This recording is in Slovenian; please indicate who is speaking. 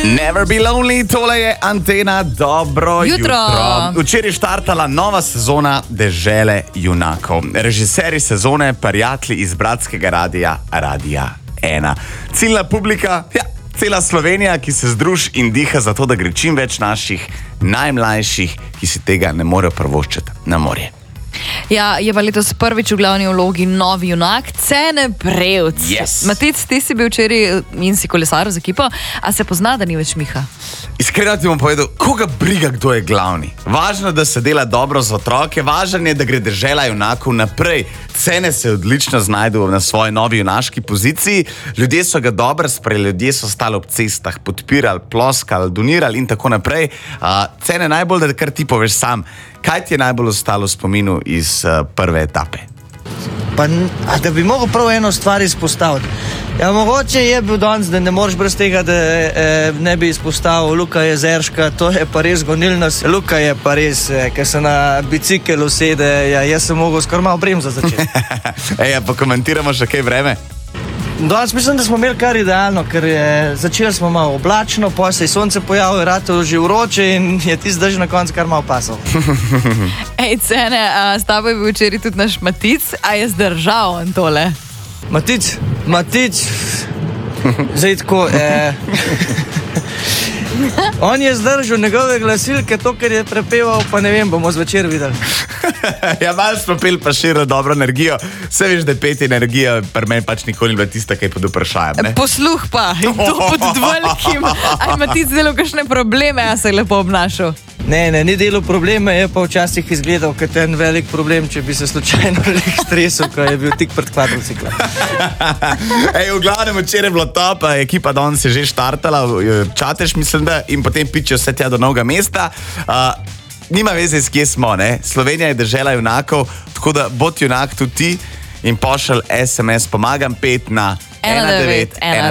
Speaker 1: Never be lonely, tole je Antena, dobro jutro. Včeraj je štartala nova sezona Dežele junakov. Režiserji sezone, prijatelji iz bratskega radia, Radia 1. Ciljna publika, cela Slovenija, ki se združi in diha za to, da gre čim več naših najmlajših, ki si tega ne morejo privoščiti, na morje.
Speaker 2: Ja, je pa letos prvič v glavni vlogi novi junak, Cene Prevc.
Speaker 1: Yes.
Speaker 2: Matic, ti si bil včeraj in si kolesaril z ekipo, a se pozna, da ni več Miha?
Speaker 1: Iskreno ti bom povedal, koga briga, kdo je glavni. Važno, da se dela dobro z otroke, važno je, da gre Dežela junakov naprej. Cene se odlično znajdu na svoji novi junaški poziciji, ljudje so ga dobro sprejeli, ljudje so stali ob cestah, podpirali, ploskali, donirali in tako naprej. Cene najbolj, da kar ti poveš sam, kaj ti je najbolj ostalo v spominu iz prve etape?
Speaker 3: Pa, da bi mogel prav eno stvar izpostaviti. Ja, mogoče je bil danes, da ne moreš brez tega, da ne bi izpostavil Luka Jezerška, to je pa res gonilnost. Luka je pa res, ker se na bicikel usede, jaz sem mogel skoraj malo bremza začeti.
Speaker 1: Pa komentiramo še kaj vreme?
Speaker 3: Danes mislim, da smo imeli kar idealno, ker začeli smo malo oblačno, potem se je sonce pojavilo, ratalo že vroče in je tisti dež na koncu kar malo pasal.
Speaker 2: Cene, s tabo je bil včeraj tudi naš Matic, a je zdržal on tole?
Speaker 3: Matic, zdaj tako, on je zdržal njegove glasilke, to, ker je prepeval, pa ne vem, bomo zvečer videli.
Speaker 1: Malo smo peli pa širno dobro energijo. Vse veš, da peti energija pri meni pač nikoli ni bila tista, kaj pod vprašajem, ne?
Speaker 2: Posluh pa, in to pod velikim. Aj Matic delal kakšne probleme, a se je lepo obnašal?
Speaker 3: Ne, ni delal probleme, je pa včasih izgledal kot en velik problem, če bi se slučajno stresel, ko je bil tik pred kvadriciklom.
Speaker 1: V glavnem včeraj je bilo top, ekipa danes je že štartala, Čatež mislim, da in potem pičijo vse tja do novega mesta. Nima veze, s kje smo, ne? Slovenija je dežela junakov, tako da bod junak tudi ti in pošelj SMS Pomagam 5 na 1911.